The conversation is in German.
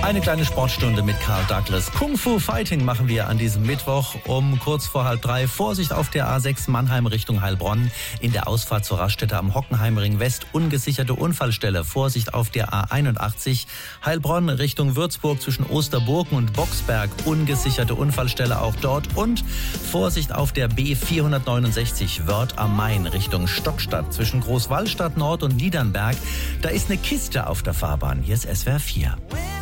Eine kleine Sportstunde mit Karl Douglas. Kung Fu Fighting machen wir an diesem Mittwoch um kurz vor 2:30. Vorsicht auf der A6 Mannheim Richtung Heilbronn. In der Ausfahrt zur Raststätte am Hockenheimring West ungesicherte Unfallstelle. Vorsicht auf der A81 Heilbronn Richtung Würzburg zwischen Osterburgen und Boxberg. Ungesicherte Unfallstelle auch dort. Und Vorsicht auf der B469 Wörth am Main Richtung Stockstadt zwischen Großwallstadt Nord und Liedernberg. Da ist eine Kiste auf der Fahrbahn. Hier ist SWR 4.